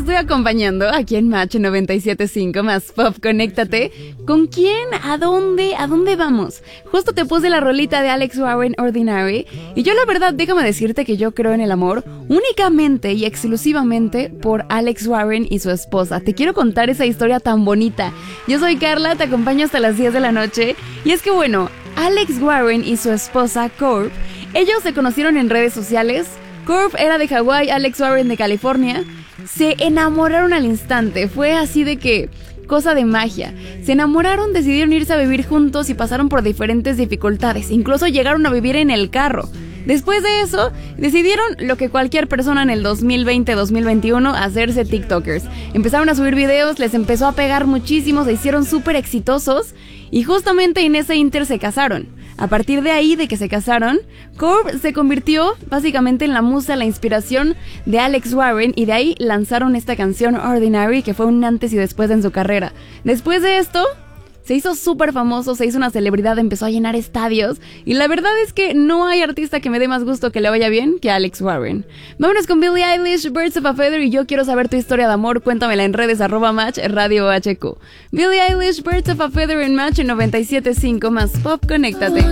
estoy acompañando aquí en Match 97.5 más Pop. Conéctate. ¿Con quién? ¿A dónde? ¿A dónde vamos? Justo te puse la rolita de Alex Warren, Ordinary. Y yo la verdad, déjame decirte que yo creo en el amor únicamente y exclusivamente por Alex Warren y su esposa. Te quiero contar esa historia tan bonita. Yo soy Carla, te acompaño hasta las 10 de la noche. Y es que bueno, Alex Warren y su esposa Corp, ellos se conocieron en redes sociales. Corp era de Hawái, Alex Warren de California. Se enamoraron al instante, fue así de que cosa de magia. Se enamoraron, decidieron irse a vivir juntos y pasaron por diferentes dificultades. Incluso llegaron a vivir en el carro. Después de eso, decidieron lo que cualquier persona en el 2020-2021, hacerse TikTokers. Empezaron a subir videos, les empezó a pegar muchísimo, se hicieron súper exitosos y justamente en ese inter se casaron. A partir de ahí, de que se casaron, Corp se convirtió básicamente en la musa, la inspiración de Alex Warren, y de ahí lanzaron esta canción Ordinary, que fue un antes y después en su carrera. Después de esto, se hizo súper famoso, se hizo una celebridad, empezó a llenar estadios, y la verdad es que no hay artista que me dé más gusto que le vaya bien que Alex Warren. Vámonos con Billie Eilish, Birds of a Feather, y yo quiero saber tu historia de amor, cuéntamela en redes @Match Radio HQ. Billie Eilish, Birds of a Feather en Match 97.5 más Pop, conéctate.